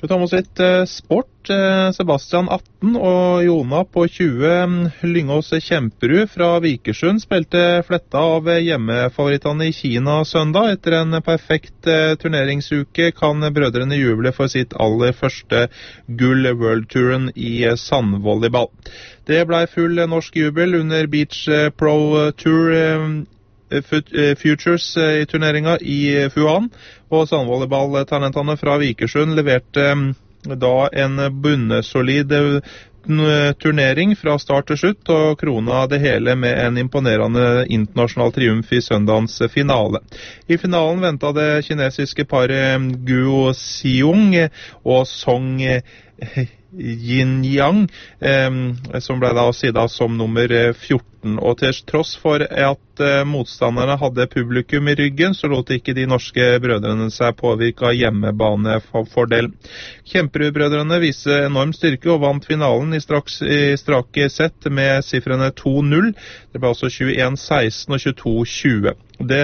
Vi tar med oss litt sport. Sebastian 18 og Jona på 20. Lyngås Kjemperud fra Vikersund spilte fletta av hjemmefavorittene i Kina søndag. Etter en perfekt turneringsuke kan brødrene juble for sitt aller første gull World-turen i sandvolleyball. Det ble full norsk jubel under Beach Pro Tour Futures i turneringa i Fuan, og sandvolleyballtalentene fra Vikersund leverte da en bunnesolid turnering fra start til slutt, og krona det hele med en imponerende internasjonal triumf i søndagens finale. I finalen ventet det kinesiske paret Guo Xiong og Song Yin-Yang, som ble da sida som nummer 14. Og til tross for at motstanderne hadde publikum i ryggen, så lot ikke de norske brødrene seg påvirke av hjemmebanefordel. Kjemperud-brødrene viste enorm styrke og vant finalen i strake sett med siffrene 2-0. Det ble altså 21-16 og 22-20. Det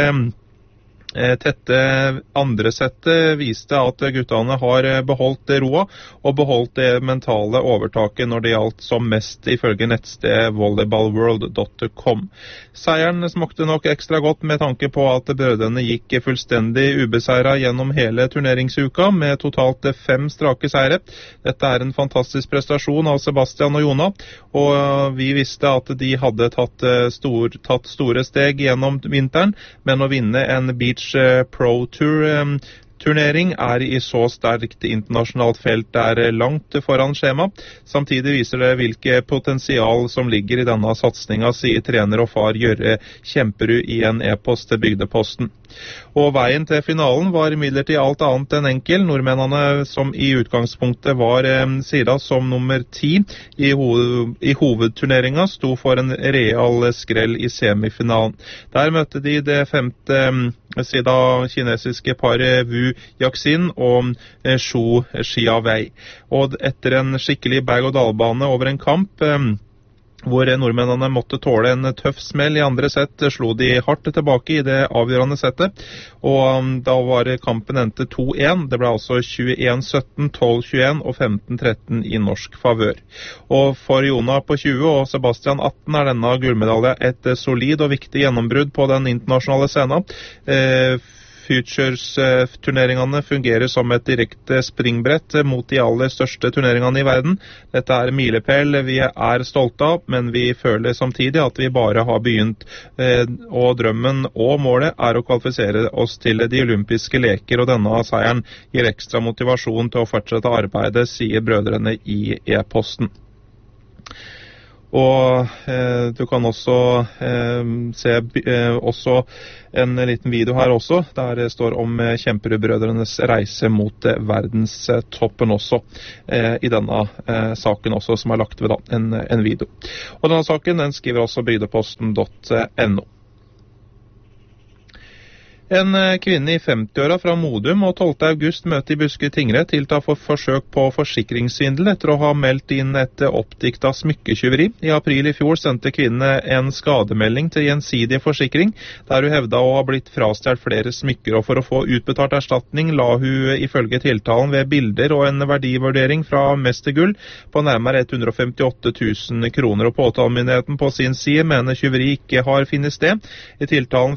tette andre settet viste at guttene har beholdt roa og beholdt det mentale overtaket når det gjaldt som mest, ifølge nettstedet volleyballworld.com. Seieren smakte nok ekstra godt med tanke på at brødrene gikk fullstendig ubeseiret gjennom hele turneringsuka med totalt 5 strake seire. Dette er en fantastisk prestasjon av Sebastian og Jona, og vi visste at de hadde tatt store steg gjennom vinteren, men å vinne en Beach Pro Tour turnering er i så sterkt internasjonalt felt der langt foran skjema. Samtidig viser det hvilke potensial som ligger i denne satsninga, sier trener og far Gjørre Kjemperud i en e-post til Bygdeposten. Og veien til finalen var imidlertid alt annet enn enkel. Nordmennene, som i utgangspunktet var sida som nummer 10 i hovedturneringa, sto for en real skrell i semifinalen. Der møtte de det 5. sida kinesiske paret Wu Yaxin og Shu Xiaowei. Og etter en skikkelig berg-og-dal-bane over en kamp, hvor nordmennene måtte tåle en tøff smell i andre sett, slo de hardt tilbake i det avgjørende settet, og da var kampen endte 2-1. Det ble altså 21-17, 12-21 og 15-13 i norsk favør. Og for Jona på 20 og Sebastian 18 er denne gullmedalje et solid og viktig gjennombrudd på den internasjonale scenen. Futures-turneringene fungerer som et direkte springbrett mot de aller største turneringene i verden. Dette er milepæl vi er stolte av, men vi føler samtidig at vi bare har begynt, og drømmen og målet er å kvalifisere oss til de olympiske leker, og denne seieren gir ekstra motivasjon til å fortsette arbeidet, sier brødrene i e-posten. Og du kan også se også en liten video her også, der det står om Kjemperud-brødrenes reise mot verdenstoppen også, i denne saken også, som er lagt ved da, en video. Og denne saken, den skriver også bygdeposten.no. En kvinne i 50-åra fra Modum og 12. august møte i Buskerud tingrett tiltar for forsøk på forsikringssvindel etter å ha meldt inn et oppdikta smykketyveri. I april i fjor sendte kvinnen en skademelding til Gjensidig Forsikring, der hun hevda å ha blitt frastjålet flere smykker, og for å få utbetalt erstatning la hun ifølge tiltalen ved bilder og en verdivurdering fra Mestergull på nærmere 158 000 kroner, og påtalemyndigheten på sin side mener tyveri ikke har funnet sted. I tiltalen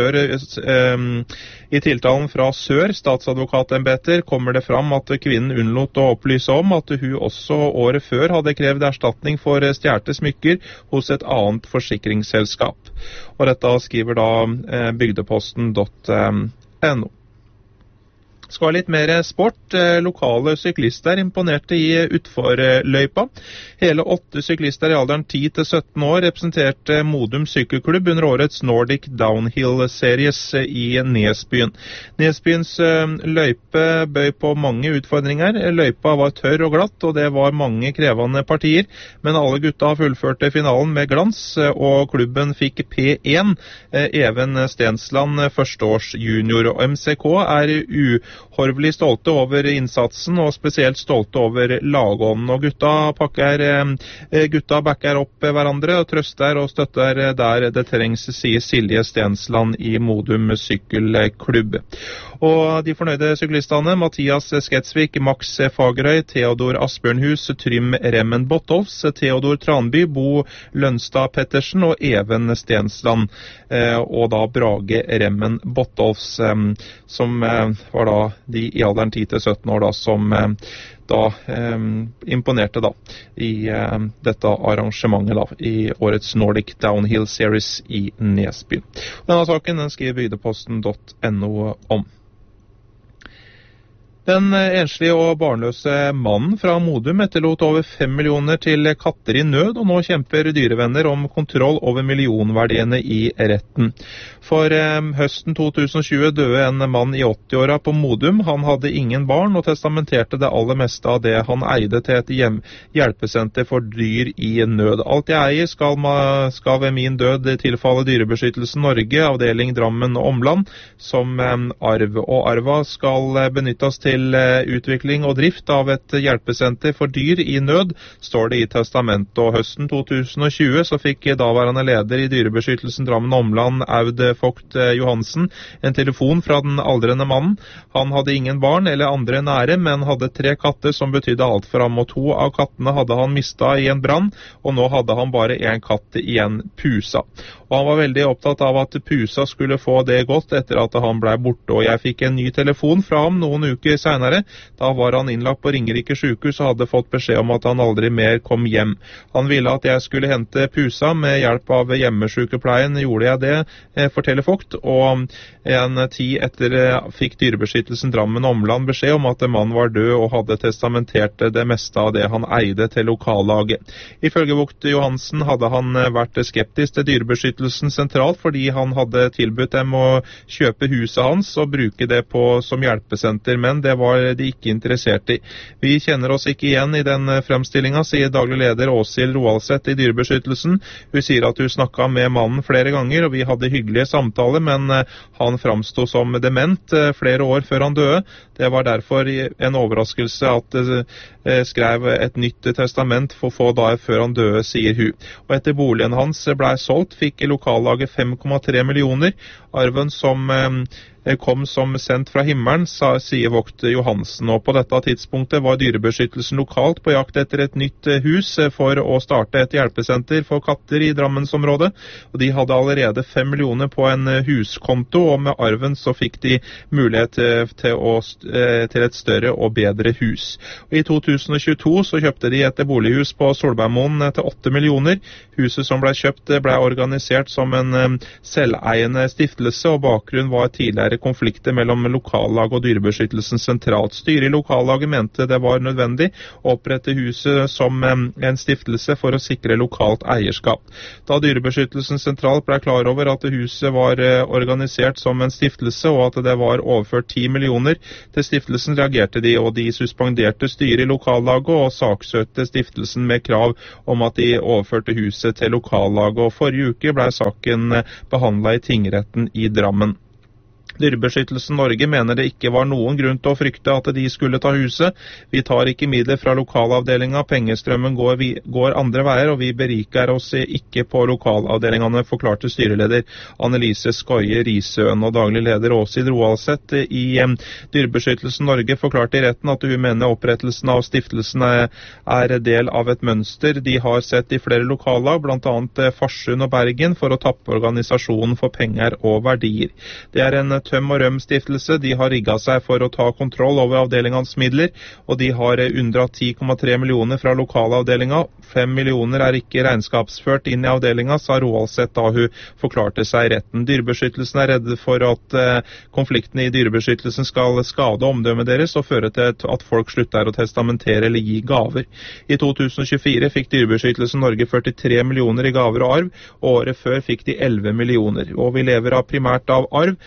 fra Sør statsadvokatembeter kommer det fram at kvinnen unnlot å opplyse om at hun også året før hadde krevd erstatning for stjålne smykker hos et annet forsikringsselskap. Og dette skriver da bygdeposten.no. Skal litt mer sport. Lokale syklister imponerte i utforløypa. Hele 8 syklister i alderen 10 til 17 år representerte Modum sykkelklubb under årets Nordic Downhill Series i Nesbyen. Nesbyens løype bøy på mange utfordringer. Løypa var tørr og glatt, og det var mange krevende partier, men alle gutta fullførte finalen med glans, og klubben fikk P1. Even Stensland, førsteårs junior, og MCK er uhorvelig stolte over innsatsen, og spesielt stolte over lagånden. Og gutta backer opp hverandre og trøster og støtter der det trengs, sier Silje Stensland i Modum sykkelklubb. Og de fornøyde syklistene, Mathias Sketsvik, Max Fagerøy, Theodor Asbjørnhus, Trym Remmen Bottolfs, Theodor Tranby, Bo Lønstad Pettersen og Even Stensland, og da Brage Remmen Bottolfs, som var da de i alderen 10-17 år da, som imponerte da i dette arrangementet da, i årets Nordic Downhill Series i Nesby. Denne saken den skriver bygdeposten.no om. Den enslige og barnløse mannen fra Modum etterlot over 5 millioner til katter i nød, og nå kjemper dyrevenner om kontroll over millionverdiene i retten. For høsten 2020 døde en mann i 80-åra på Modum. Han hadde ingen barn og testamenterte det aller meste av det han eide til et hjelpesenter for dyr i nød. Alt jeg eier skal ved min død tilfalle Dyrebeskyttelsen Norge, avdeling Drammen og Omland, som arv. Og arva skal benyttes til utvikling og drift av et hjelpesenter for dyr i nød, står det i testamentet. Og høsten 2020 så fikk daværende leder i Dyrebeskyttelsen Drammen og Omland, Aud Vogt Johansen, en telefon fra den aldrende mannen. Han hadde ingen barn eller andre nære, men hadde 3 katter som betydde alt for ham, og 2 av kattene hadde han mistet i en brann, og nå hadde han bare 1 katt igjen, Pusa. Og han var veldig opptatt av at Pusa skulle få det godt etter at han ble borte, og jeg fikk en ny telefon fra ham noen uker senere. Da var han innlagt på Ringerike sykehus og hadde fått beskjed om at han aldri mer kom hjem. Han ville at jeg skulle hente Pusa med hjelp av hjemmesykepleien. Gjorde jeg det, forteller Vogt, og en tid etter fikk Dyrebeskyttelsen Drammen og Omland beskjed om at mannen var død og hadde testamentert det meste av det han eide til lokallaget. Ifølge Vogt Johansen hadde han vært skeptisk til Dyrebeskyttelsen sentralt fordi han hadde tilbudt dem å kjøpe huset hans og bruke det som hjelpesenter, men det var de ikke interessert i. Vi kjenner oss ikke igjen i den fremstillingen, sier daglig leder Åshild Roaldseth i Dyrebeskyttelsen. Hun sier at hun snakket med mannen flere ganger, og vi hadde hyggelige samtaler, men han framstod som dement flere år før han døde. Det var derfor en overraskelse at det skrev et nytt testament for få dager før han døde, sier hun. Og etter boligen hans ble solgt, fikk lokallaget 5,3 millioner. Arven som kom som sendt fra himmelen, sier Vogt Johansen. Og på dette tidspunktet var Dyrebeskyttelsen lokalt på jakt etter et nytt hus for å starte et hjelpesenter for katter i Drammensområdet. Og de hadde allerede 5 millioner på en huskonto, og med arven så fikk de mulighet til et større og bedre hus. Og i 2022 så kjøpte de et bolighus på Solbergmoen til 8 millioner. Huset som ble kjøpt ble organisert som en selveiende stiftelse, og bakgrunnen var tidligere konflikter mellom lokallag og Dyrebeskyttelsen sentralt. Styret i lokallaget mente det var nødvendig å opprette huset som en stiftelse for å sikre lokalt eierskap. Da Dyrebeskyttelsen sentralt ble klar over at huset var organisert som en stiftelse, og at det var overført 10 millioner til stiftelsen, reagerte de, og de suspenderte styret i lokallaget og saksøkte stiftelsen med krav om at de overførte huset til lokallaget. Og forrige uke ble saken behandlet i tingretten i Drammen. Dyrebeskyttelsen Norge mener det ikke var noen grunn til å frykte at de skulle ta huset. Vi tar ikke midler fra lokalavdelingen, pengestrømmen går andre veier, og vi beriker oss ikke på lokalavdelingene, forklarte styreleder Annelise Skoie Risøen. Og daglig leder Åshild Roaldseth i Dyrebeskyttelsen Norge forklarte i retten at hun mener opprettelsen av stiftelsen er del av et mønster de har sett i flere lokallag, blant annet Farsund og Bergen, for å tappe organisasjonen for penger og verdier. Det er en Tøm og Røm-stiftelse. De har rigget seg for å ta kontroll over avdelingens midler, og de har unndratt 10,3 millioner fra lokalavdelingen. 5 millioner er ikke regnskapsført inn i avdelingen, sa Roaldseth da hun forklarte seg i retten. Dyrebeskyttelsen er redde for at konfliktene i Dyrebeskyttelsen skal skade omdømmet deres og føre til at folk slutter å testamentere eller gi gaver. I 2024 fikk Dyrebeskyttelsen Norge 43 millioner i gaver og arv, og året før fikk de 11 millioner. Og vi lever primært av arv. Det er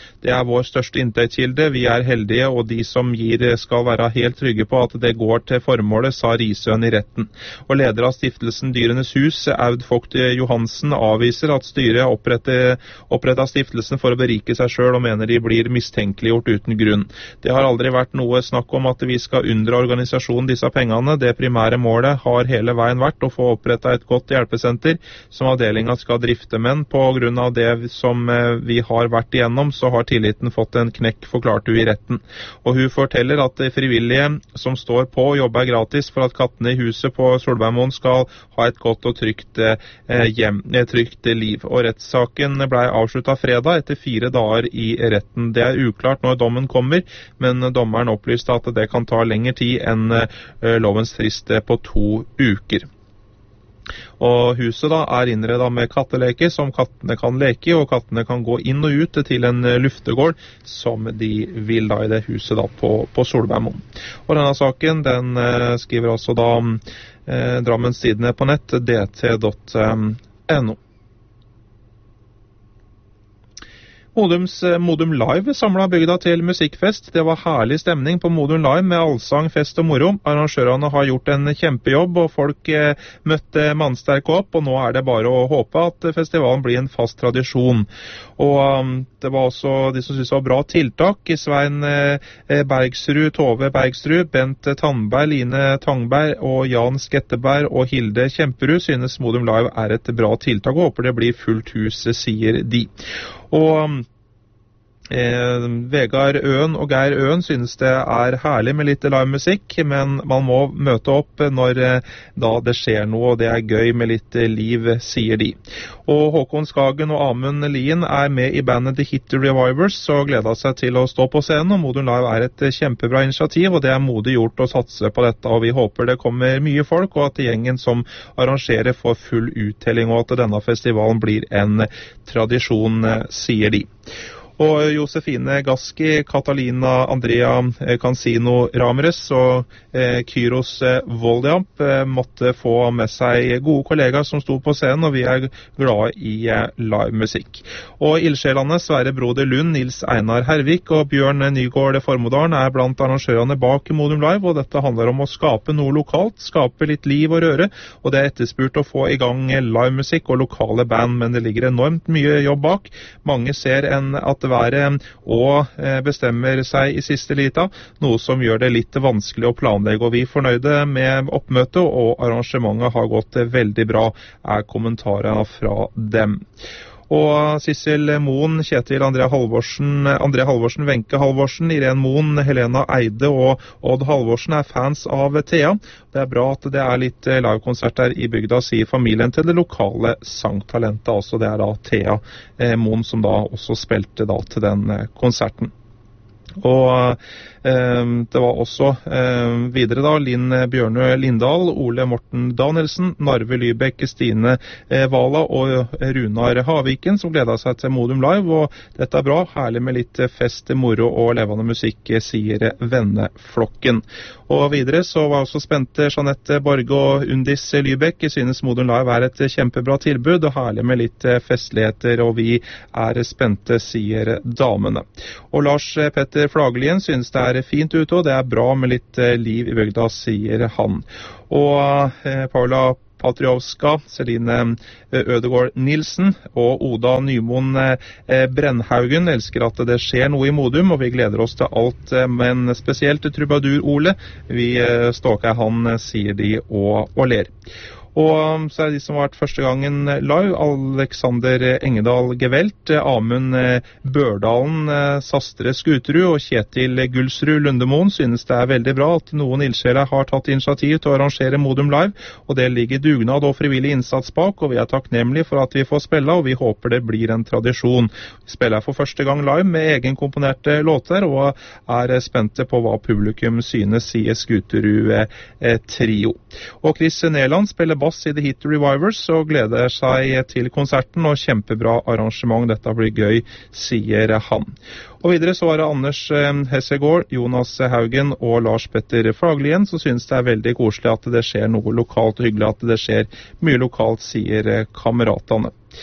vår største inntektskilde. Vi heldige, og de som gir skal være helt trygge på at det går til formålet, sa Risøen i retten. Og leder av stiftelsen Dyrenes Hus, Aud Vogt Johansen, avviser at styret opprettet stiftelsen for å berike seg selv, og mener de blir mistenkeliggjort uten grunn. Det har aldri vært noe snakk om at vi skal undre organisasjonen disse pengene. Det primære målet har hele veien vært å få opprettet et godt hjelpesenter som avdelingen skal drifte, men på grunn av det som vi har vært igjennom, så har tilliten fått en knekk, forklarte hun i retten. Og hun forteller at frivillige som står på og jobber gratis for at kattene i huset på Solbergmoen skal ha et godt og trygt liv. Og rettssaken ble avsluttet fredag etter 4 dager i retten. Det uklart når dommen kommer, men dommeren opplyste at det kan ta lengre tid enn lovens frist på 2 uker. Og huset da innredet med katteleker som kattene kan leke i, og kattene kan gå inn og ut til en luftegård som de vil da i det huset da på Solbergmoen. Og denne saken den skriver altså da Drammens Tidende på nett, dt.no. Modum Live samlet bygda til musikkfest. Det var herlig stemning på Modum Live med allsang, fest og moro. Arrangørene har gjort en kjempejobb, og folk møtte mannsterke opp, og nå det bare å håpe at festivalen blir en fast tradisjon. Og det var også de som synes det var bra tiltak. Svein Bergsrud, Tove Bergsrud, Bent Tandberg, Line Tangberg og Jan Sketteberg og Hilde Kjemperud synes Modum Live et bra tiltak, og håper det blir fullt hus, sier de. Og Vegard Øen og Geir Øen synes det herlig med litt livemusikk, men man må møte opp når da det skjer noe, og det gøy med litt liv, sier de. Og Håkon Skagen og Amund Lien med i bandet The Hit Revivers, og gleder seg til å stå på scenen, og Modum Live et kjempebra initiativ, og det modig gjort å satse på dette, og vi håper det kommer mye folk, og at gjengen som arrangerer får full uttelling, og at denne festivalen blir en tradisjon, sier de. Og Josefine Gaski, Catalina Andrea Cansino Ramirez og Kyros Voldjamp måtte få med seg gode kollegaer som sto på scenen, og vi glade i livemusikk. Og ildsjelene Sverre Broder Lund, Nils Einar Hervik og Bjørn Nygård Formodalen blant arrangørene bak Modum Live, og dette handler om å skape noe lokalt, skape litt liv og røre, og det etterspurt å få i gang livemusikk og lokale band, men det ligger enormt mye jobb bak. Mange ser at været og bestemmer seg i siste lita, noe som gjør det litt vanskelig å planlegge, og vi fornøyde med oppmøtet, og arrangementet har gått veldig bra, kommentarene fra dem. Og Sissel Moen, Kjetil André Halvorsen, Wenche Halvorsen, Irene Moen, Helena Eide og Odd Halvorsen fans av Thea. Det bra at det litt livekonserter i bygda, sier familien til det lokale sangtalentet. Altså det da Thea Moen som da også spilte da til den konserten. Og det var også videre da Linn Bjørnø Lindahl, Ole Morten Danielsen, Narve Lybekk, Stine Vala og Runar Haviken som gledet seg til Modum Live, og dette bra, herlig med litt fest, moro og levende musikk, sier venneflokken. Og videre så var også spente Jeanette Borge og Undis Lybekk, synes Modum Live et kjempebra tilbud, og herlig med litt festligheter, og vi spente, sier damene. Og Lars Petter Flagelien synes det fint ute, og det bra med litt liv i bygda, sier han. Og Paula Patriovska, Celine Ødegård Nilsen og Oda Nymoen Brennhaugen elsker at det skjer noe i Modum, og vi gleder oss til alt, men spesielt til Trubadur Ole. Vi stalker han, sier de, og ler. Og så de som har vært første gangen live, Alexander Engedal Gevelt, Amund Børdalen, Sastre Skuterud og Kjetil Gulsrud Lundemoen synes det veldig bra at noen ildsjeler har tatt initiativ til å arrangere Modum Live, og det ligger dugnad og frivillig innsats bak, og vi takknemlige for at vi får spille, og vi håper det blir en tradisjon. Vi spiller for første gang live med egenkomponerte låter, og spente på hva publikum synes, sier Skuterud Trio. Og Chris Neland spiller bass i The Hit Revivers og gleder seg til konserten, og kjempebra arrangement, dette blir gøy, sier han. Og videre så var det Anders Hessegård, Jonas Haugen og Lars Petter Faglien som synes det veldig koselig at det skjer noe lokalt, og hyggelig at det skjer mye lokalt, sier kameratene.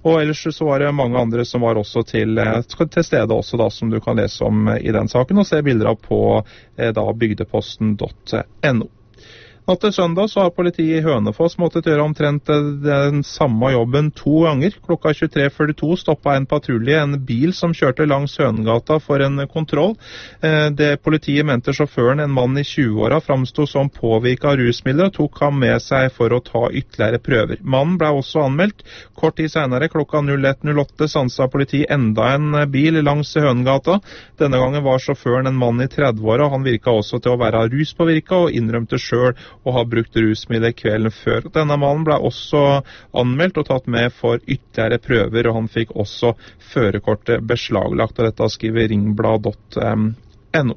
Og ellers så var det mange andre som var også til stede også da, som du kan lese om i den saken, og se bilder av på da bygdeposten.no. Natt til søndag så har politiet i Hønefoss måttet gjøre omtrent den samme jobben 2 ganger. Klokka 23:42 stoppet en patrulje en bil som kjørte langs Hønegata for en kontroll. Det politiet mente sjåføren, en mann i 20-åra, framstod som påvirket av rusmidler og tok ham med seg for å ta ytterligere prøver. Mannen ble også anmeldt. Kort tid senere, klokka 01:08, sansa politiet enda en bil langs Hønegata. Denne gangen var sjåføren en mann i 30-åra. Han virket også til å være ruspåvirket og innrømte selv og har brukt rusmidler kvelden før. Denne mannen ble også anmeldt og tatt med for ytterligere prøver, og han fikk også førerkortet beslaglagt, og dette skriver ringblad.no.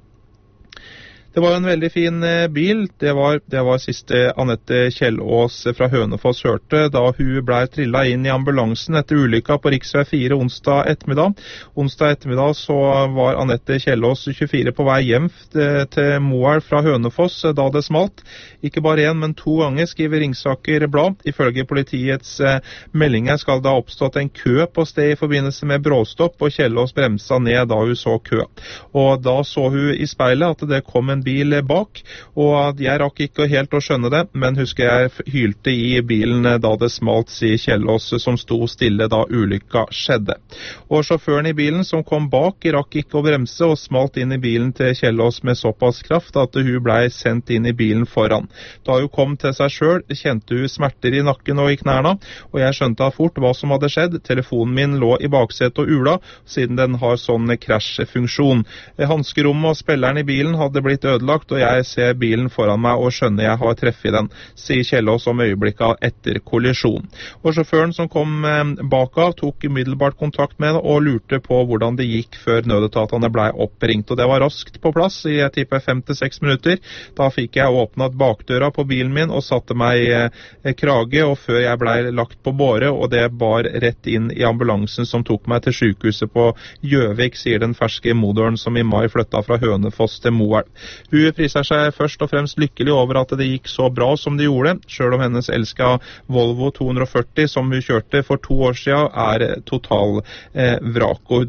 Det var en veldig fin bil. Det var siste Anette Kjellås fra Hønefoss hørte da hun ble trillet inn i ambulansen etter ulykka på Riksvei 4 onsdag ettermiddag. Onsdag ettermiddag så var Anette Kjellås 24 på vei hjem til Moelv fra Hønefoss da det smalt. Ikke bare en, men 2 ganger, skriver Ringsaker Blad. Ifølge politiets meldinger skal det ha oppstått en kø på sted i forbindelse med bråstopp, og Kjellås bremsa ned da hun så kø. Og da så hun i speilet at det kom en bil bak, og jeg rakk ikke helt å skjønne det, men husker jeg hylte i bilen da det smalt, sier Kjellås, som sto stille da ulykka skjedde. Og sjåføren i bilen som kom bak rakk ikke å bremse og smalt inn i bilen til Kjellås med såpass kraft at hun ble sendt inn i bilen foran. Da hun kom til seg selv, kjente hun smerter i nakken og i knærne, og jeg skjønte fort hva som hadde skjedd. Telefonen min lå i baksetet og ula, siden den har sånn krasjfunksjon. Hanskerommet og spilleren i bilen hadde blitt ødelagt, og jeg ser bilen foran meg og skjønner jeg har treffet den, sier Kjellås om øyeblikket etter kollisjon. Og sjåføren som kom bakav tok umiddelbart kontakt med og lurte på hvordan det gikk før nødetatene ble oppringt, og det var raskt på plass i jeg tipper 5-6 minutter. Da fikk jeg åpnet bakdøra på bilen min og satte meg krage, og før jeg ble lagt på båre, og det bar rett inn i ambulansen som tok meg til sykehuset på Gjøvik, sier den ferske moderen som i mai flyttet fra Hønefoss til Moelv. Hun priser seg først og fremst lykkelig over at det gikk så bra som det gjorde, selv om hennes elsket Volvo 240 som hun kjørte for 2 år siden er total vrak. Og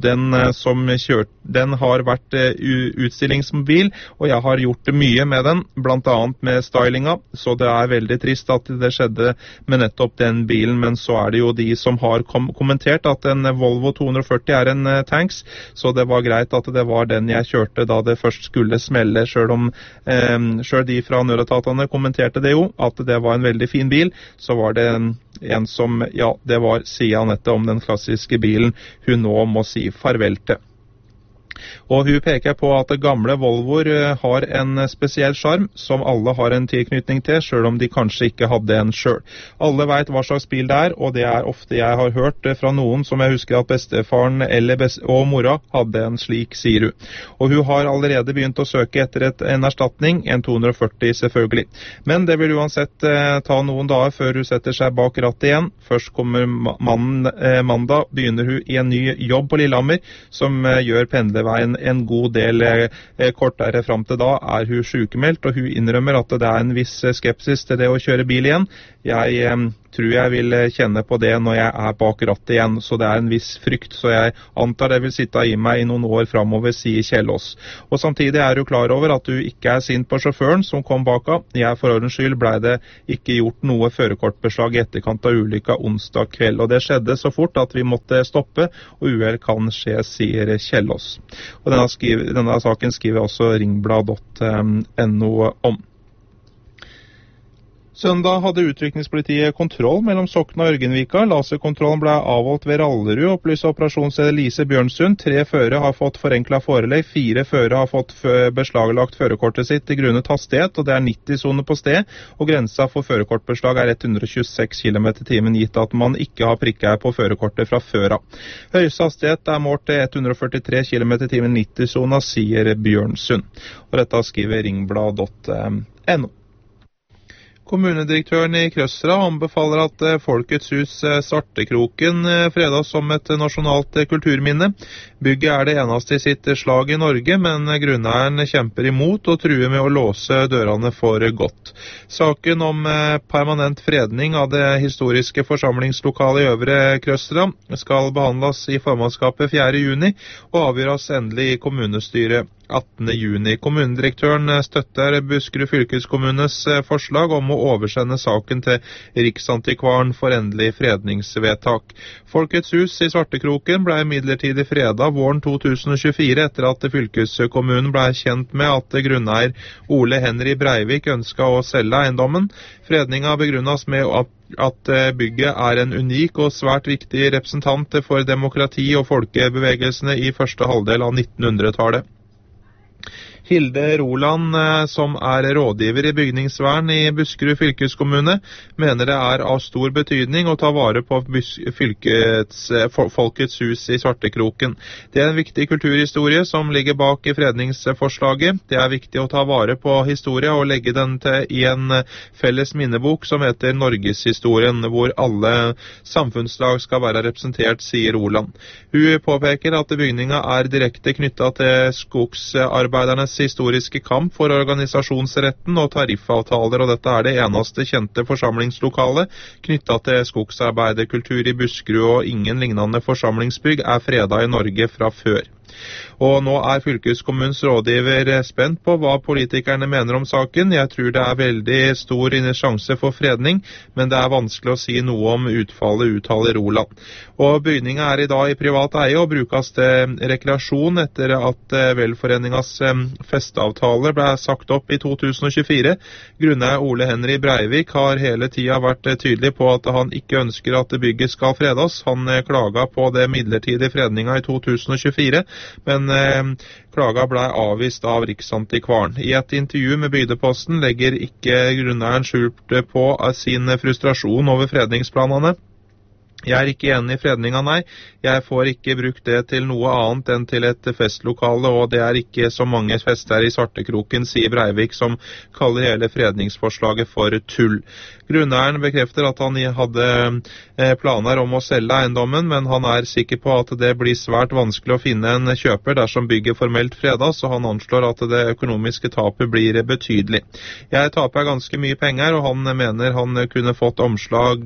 den har vært utstillingsmobil, og jeg har gjort mye med den, blant annet med stylinga, så det er veldig trist at det skjedde med nettopp den bilen, men så er det jo de som har kommentert at en Volvo 240 er en tanks, så det var greit at det var den jeg kjørte da det først skulle smelle, selv de fra nødetatene kommenterte det jo, at det var en veldig fin bil. Så var det en som, ja, det var Sia Anette om den klassiske bilen hun nå må si farvel til. Og hun peker på at gamle Volvoer har en spesiell sjarm som alle har en tilknytning til, selv om de kanskje ikke hadde en selv. Alle vet hva slags bil det er, og det er ofte jeg har hørt fra noen som jeg husker at bestefaren og mora hadde en slik, sier hun. Og hun har allerede begynt å søke etter en erstatning, en 240 selvfølgelig. Men det vil uansett ta noen dager før hun setter seg bak rattet igjen. Først kommer mandag, begynner hun i en ny jobb på Lillehammer, som gjør pendlerveien en god del kortere. Frem til da er hun sykemeldt, og hun innrømmer at det er en viss skepsis til det å kjøre bil igjen. Jeg tror jeg vil kjenne på det når jeg er bak rattet igjen, så det er en viss frykt, så jeg antar det vil sitte i meg i noen år fremover, sier Kjellås. Og samtidig er hun klar over at hun ikke er sint på sjåføren som kom baka. For ordens skyld ble det ikke gjort noe førerkortbeslag i etterkant av ulykka onsdag kveld, og det skjedde så fort at vi måtte stoppe, og uhell kan skje, sier Kjellås. Og denne saken skriver også ringblad.no om. Søndag hadde utrykningspolitiet kontroll mellom Sokna og Ørgenvika. Laserkontrollen ble avholdt ved Rallerud, opplyser operasjonsleder Lise Bjørnsund. 3 førere har fått forenklet forelegg, 4 førere har fått beslaglagt førerkortet sitt til grunnet hastighet, og det er 90-sone på sted, og grensa for førerkortbeslag er 126 km/t, gitt at man ikke har prikker på førerkortet fra før av. Høyeste hastighet er målt til 143 km/t 90-sona, sier Bjørnsund. Og dette skriver ringblad.no. Kommunedirektøren i Krøsra anbefaler at Folkets hus Svartekroken fredas som et nasjonalt kulturminne. Bygget er det eneste i sitt slag i Norge, men grunneieren kjemper imot og truer med å låse dørene for godt. Saken om permanent fredning av det historiske forsamlingslokalet i Øvre Krøsra skal behandles i formannskapet 4. juni og avgjøres endelig i kommunestyret 18. juni. Kommunedirektøren støtter Buskerud fylkeskommunes forslag om å oversende saken til Riksantikvaren for endelig fredningsvedtak. Folkets hus i Svartekroken ble midlertidig fredet våren 2024 etter at fylkeskommunen ble kjent med at grunneier Ole Henry Breivik ønsket å selge eiendommen. Fredningen begrunnes med at bygget er en unik og svært viktig representant for demokrati og folkebevegelsene i første halvdel av 1900-tallet. Hilde Roland, som er rådgiver i bygningsvern i Buskerud fylkeskommune, mener det er av stor betydning å ta vare på Folkets hus i Svartekroken. Det er en viktig kulturhistorie som ligger bak i fredningsforslaget. Det er viktig å ta vare på historie og legge den i en felles minnebok som heter Norgeshistorien, hvor alle samfunnslag skal være representert, sier Roland. Hun påpeker at bygningen er direkte knyttet til skogsarbeidernes historiske kamp for organisasjonsretten og tariffavtaler, og dette er det eneste kjente forsamlingslokalet knyttet til skogsarbeiderkultur i Buskerud, og ingen lignende forsamlingsbygg er fredet i Norge fra før. Og nå er fylkeskommunens rådgiver spent på hva politikerne mener om saken. Jeg tror det er veldig stor sjanse for fredning, men det er vanskelig å si noe om utfallet, uttaler Roland. Og bygningen er i dag i privat eie og brukes til rekreasjon etter at velforeningens festeavtale ble sagt opp i 2024. Grunneier Ole Henry Breivik har hele tiden vært tydelig på at han ikke ønsker at bygget skal fredes. Han klaget på det midlertidige fredningen i 2024, men klaga ble avvist av Riksantikvaren. I et intervju med Bygdeposten legger ikke grunneieren skjult på sin frustrasjon over fredningsplanene. Jeg er ikke enig i fredninga, nei. Jeg får ikke brukt det til noe annet enn til et festlokale, og det er ikke så mange fester i Svartekroken, sier Breivik, som kaller hele fredningsforslaget for tull. Grunneieren bekrefter at han hadde planer om å selge eiendommen, men han er sikker på at det blir svært vanskelig å finne en kjøper dersom bygget formelt fredas, og han anslår at det økonomiske tapet blir betydelig. Jeg taper ganske mye penger, og han mener han kunne fått om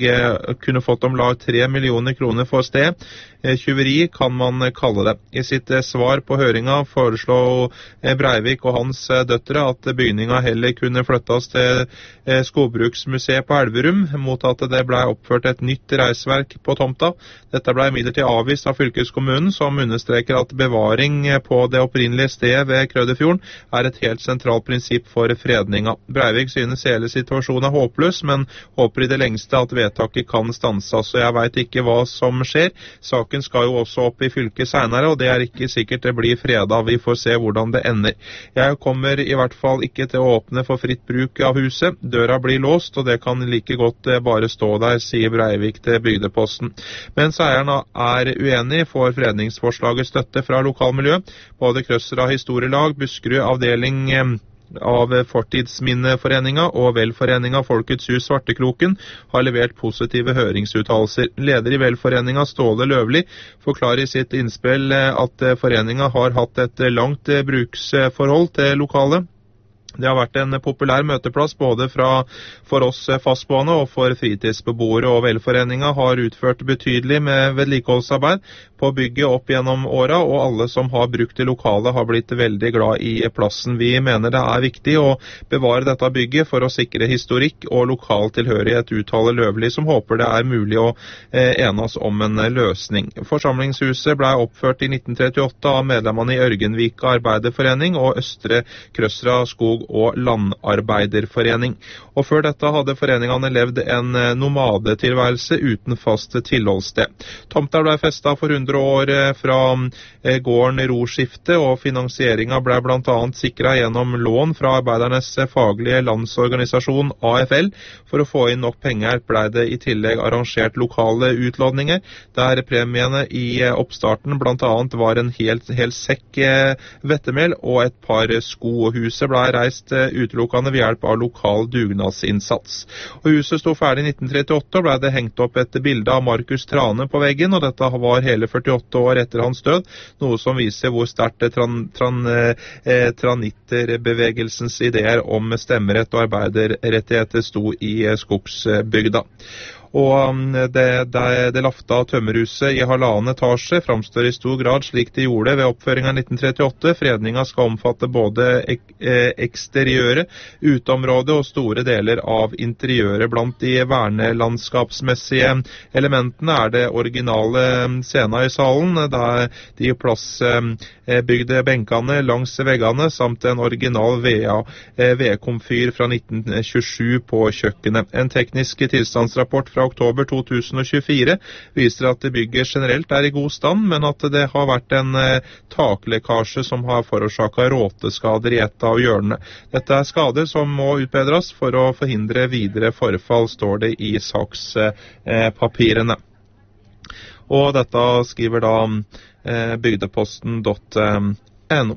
lag 3 millioner kroner for sted. Tyveri kan man kalle det. I sitt svar på høringa foreslo Breivik og hans døtre at bygninga heller kunne flyttes til Skogbruksmuseet på Elverum, mot at det ble oppført et nytt reisverk på tomta. Dette ble imidlertid avvist av fylkeskommunen, som understreker at bevaring på det opprinnelige stedet ved Krødefjorden er et helt sentralt prinsipp for fredninga. Breivik synes hele situasjonen er håpløs, men håper i det lengste at vedtaket kan stanses, så jeg vet ikke hva som skjer. Saken skal jo også opp i fylket senere, og det er ikke sikkert det blir fredag. Vi får se hvordan det ender. Jeg kommer i hvert fall ikke til å åpne for fritt bruk av huset. Døra blir låst, og det kan like godt bare stå der, sier Breivik til Bygdeposten. Mens eieren er uenig, får fredningsforslaget støtte fra lokalmiljø. Både Krøsra historielag, Buskerud avdeling av Fortidsminneforeninga og Velforeninga Folkets hus Svartekroken har levert positive høringsuttalelser. Leder i Velforeninga, Ståle Løvli, forklarer i sitt innspill at foreninga har hatt et langt bruksforhold til lokalet. Det har vært en populær møteplass både for oss fastboende og for fritidsbeboere, og Velforeninga har utført betydelig med vedlikeholdsarbeid på bygget opp gjennom åra, og alle som har brukt det lokale har blitt veldig glad i plassen. Vi mener det er viktig å bevare dette bygget for å sikre historikk og lokal tilhørighet, uttaler Løvli, som håper det er mulig å enes om en løsning. Forsamlingshuset ble oppført i 1938 av medlemmene i Ørgenvika Arbeiderforening og Østre Krøsra Skog- og Landarbeiderforening. Og før dette hadde foreningene levd en nomadetilværelse uten fast tilholdssted. Tomta ble festet for 100 år fra gården Roskifte, og finansieringen ble blant annet sikret gjennom lån fra Arbeidernes faglige landsorganisasjon AFL. For å få inn nok penger ble det i tillegg arrangert lokale utlåninger, der premiene i oppstarten blant annet var en hel sekk vettemel og et par sko. Huset ble reist reist utelukkende ved hjelp av lokal dugnadsinnsats. Og huset sto ferdig i 1938 og ble det hengt opp et bilde av Markus Trane på veggen, og dette var hele 48 år etter hans død, noe som viser hvor sterkt tranitterbevegelsens ideer om stemmerett og arbeiderrettigheter sto i skogsbygda. Og det lafta tømmerhuset i 1,5 etasje framstår i stor grad slik det gjorde ved oppføringen av 1938. Fredningen skal omfatte både eksteriøret, uteområdet og store deler av interiøret. Blant de vernelandskapsmessige elementene er det originale scenen i salen, der de plassbygde benkene langs veggene, samt en original vedkomfyr fra 1927 på kjøkkenet. En teknisk tilstandsrapport fra oktober 2024 viser at bygget generelt er i god stand, men at det har vært en taklekkasje som har forårsaket råteskader i et av hjørnene. Dette er skader som må utbedres for å forhindre videre forfall, står det i sakspapirene. Og dette skriver da bygdeposten.no.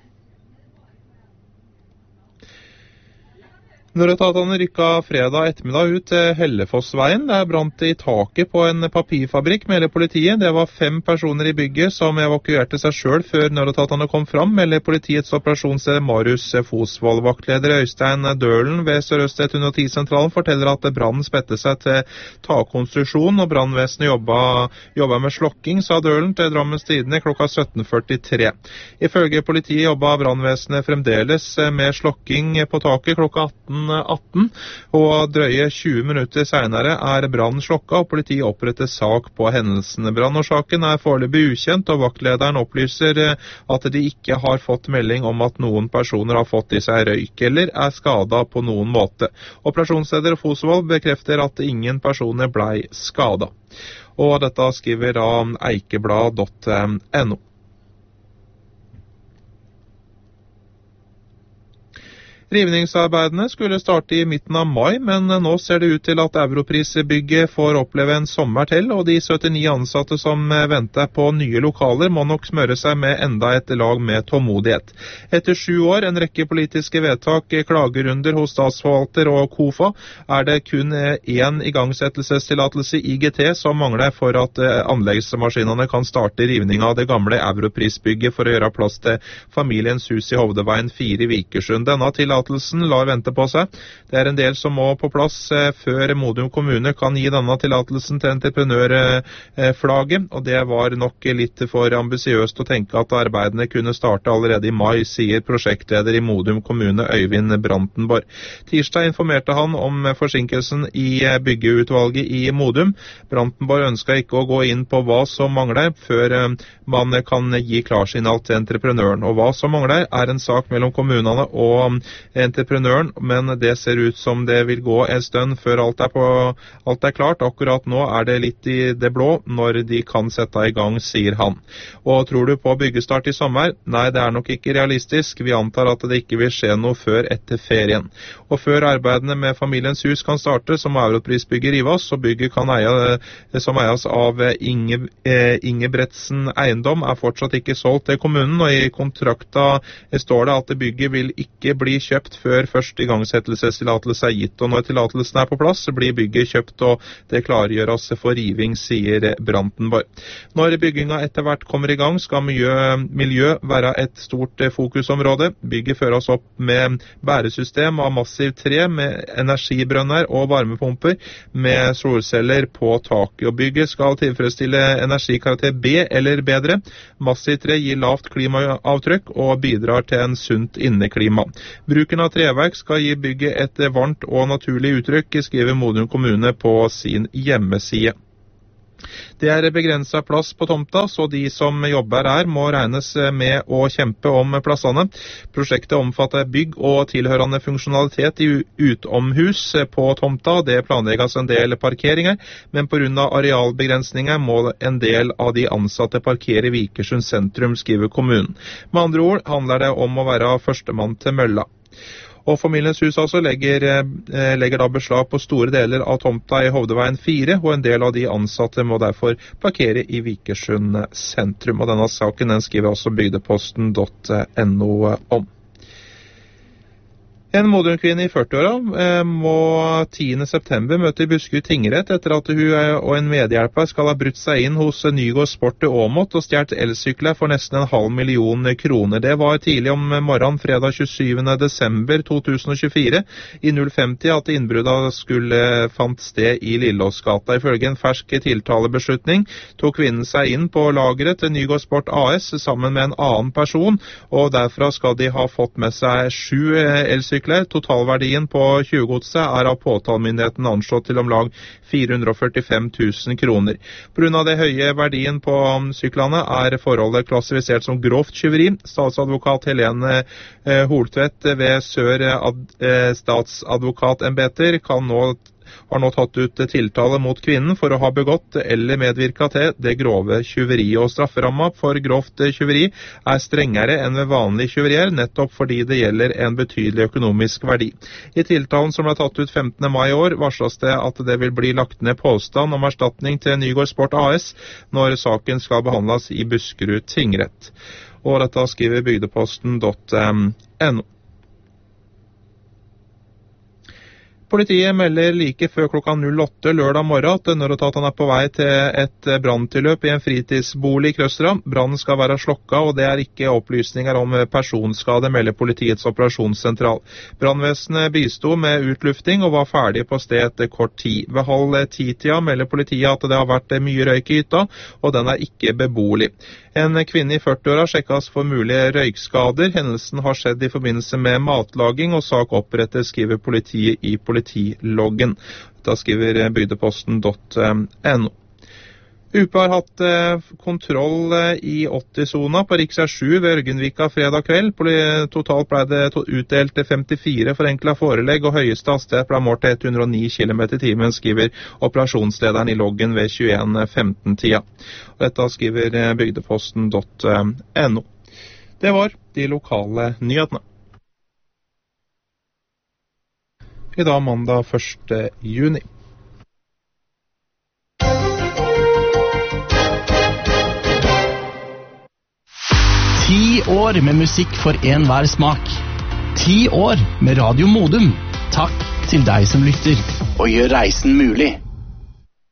Nødetatene rykket fredag ettermiddag ut til Hellefossveien. Det brant i taket på en papirfabrikk, melder politiet. Det var 5 personer i bygget som evakuerte seg selv før nødetatene kom fram, melder politiets operasjonsleder Marius Fosvold. Vaktleder Øystein Dølen ved Sør-Øst 110-sentralen forteller at brannen spedte seg til takkonstruksjon, og brannvesenet jobba med slokking, sa Dølen til Drammens Tidende klokka 17:43. Ifølge politiet jobba brannvesenet fremdeles med slokking på taket klokka 18, og drøye 20 minutter senere er brannen slokket, og politiet oppretter sak på hendelsene. Brannårsaken er foreløpig ukjent, og vaktlederen opplyser at de ikke har fått melding om at noen personer har fått i seg røyk eller er skadet på noen måte. Operasjonsleder Fosvold bekrefter at ingen personer ble skadet. Og dette skriver da eikeblad.no. Rivningsarbeidene skulle starte i midten av mai, men nå ser det ut til at Europrisbygget får oppleve en sommer til, og de 79 ansatte som venter på nye lokaler må nok smøre seg med enda et lag med tålmodighet. Etter 7 år, en rekke politiske vedtak, klagerunder hos statsforvalter og KOFA, er det kun én igangsettelsestillatelse IGT som mangler for at anleggsmaskinene kan starte rivning av det gamle Europrisbygget for å gjøre plass til familiens hus i Hovdeveien 4 i Vikersund. Denne tillatelsen lar vente på seg. Det er en del som må på plass før Modum kommune kan gi denne tillatelsen til entreprenørflaget, og det var nok litt for ambisiøst å tenke at arbeidene kunne starte allerede i mai, sier prosjektleder i Modum kommune Øyvind Brantenborg. Tirsdag informerte han om forsinkelsen i byggeutvalget i Modum. Brantenborg ønsker ikke å gå inn på hva som mangler før man kan gi klarsignal til entreprenøren, og hva som mangler er en sak mellom kommunene og entreprenøren, men det ser ut som det vil gå en stund før alt er klart. Akkurat nå er det litt i det blå når de kan sette i gang, sier han. Og tror du på byggestart i sommer? Nei, det er nok ikke realistisk. Vi antar at det ikke vil skje noe før etter ferien. Og før arbeidene med familiens hus kan starte, så må Europrisbygget rives, og bygget som eies av Ingebretsen Eiendom er fortsatt ikke solgt til kommunen, og i kontrakta står det at bygget vil ikke bli kjøpt før først igangsettelsestillatelse er gitt, og når tillatelsen er på plass, blir bygget kjøpt, og det klargjøres for riving, sier Brantenborg. Når bygginga etter hvert kommer i gang, skal miljø være et stort fokusområde. Bygget føres opp med bæresystem av massiv tre, med energibrønner og varmepumper, med solceller på taket, og bygget skal tilfredsstille energikarakter B eller bedre. Massiv tre gir lavt klimaavtrykk og bidrar til en sunt inneklima. Bruken av treverk skal gi bygget et varmt og naturlig uttrykk, skriver Modum kommune på sin hjemmeside. Det er begrenset plass på tomta, så de som jobber her må regnes med å kjempe om plassene. Prosjektet omfatter bygg og tilhørende funksjonalitet i utomhus på tomta. Det planlegges en del parkeringer, men på grunn av arealbegrensninger må en del av de ansatte parkere i Vikersund sentrum, skriver kommunen. Med andre ord handler det om å være førstemann til mølla. Og familiens hus altså legger da beslag på store deler av tomta i Hovdeveien 4, og en del av de ansatte må derfor parkere i Vikersund sentrum. Og denne saken den skriver også bygdeposten.no om. En Modum-kvinne i 40-åra må 10. september møte i Buskerud tingrett etter at hun og en medhjelper skal ha brutt seg inn hos Nygård Sport i Åmot og stjert elsykler for nesten 500 000 kroner. Det var tidlig om morgenen fredag 27. desember 2024 i 050 at innbruddet skulle fant sted i Lillåsgata. Ifølge en fersk tiltalebeslutning tok kvinnen seg inn på lageret til Nygård Sport AS sammen med en annen person, og derfra skal de ha fått med seg 7 elsykler. Totalverdien på 20-godset er av påtalemyndigheten anslått til om lag 445 000 kroner. På grunn av det høye verdien på syklene er forholdet klassifisert som grovt tyveri. Statsadvokat Helene Holtvedt ved Sør statsadvokatembeter har nå tatt ut tiltale mot kvinnen for å ha begått eller medvirka til det grove tyveri. Og strafferamma for grovt tyveri er strengere enn ved vanlig tyverier, nettopp fordi det gjelder en betydelig økonomisk verdi. I tiltalen som ble tatt ut 15. mai i år, varsles det at det vil bli lagt ned påstand om erstatning til Nygård Sport AS når saken skal behandles i Buskerud tingrett. Og dette skriver bygdeposten.no. Politiet melder like før klokka 08 lørdag morgen at nødetaten er på vei til et branntilløp i en fritidsbolig i Krøstra. Brannen skal være slokka, og det er ikke opplysninger om personskade, melder politiets operasjonssentral. Brannvesenet bisto med utlufting og var ferdig på sted etter kort tid. Ved 09:30 melder politiet at det har vært mye røyk i hytta, og den er ikke beboelig. En kvinne i 40-åra sjekkes for mulige røykskader. Hendelsen har skjedd i forbindelse med matlaging, og sak opprettes, skriver politiet i politiloggen. Da skriver bygdeposten.no. UP har hatt kontroll i 80-sona på Riksvei 7 ved Ørgenvika fredag kveld. Totalt ble det utdelt 54 forenklet forelegg, og høyeste hastighet ble målt til 109 km i timen, skriver operasjonslederen i loggen ved 21:15-tida. Dette skriver bygdeposten.no. Det var de lokale nyhetene. I dag mandag 1. juni. År med musikk for enhver smak. 10 år med Radio Modum. Takk til deg som lytter, og gjør reisen mulig.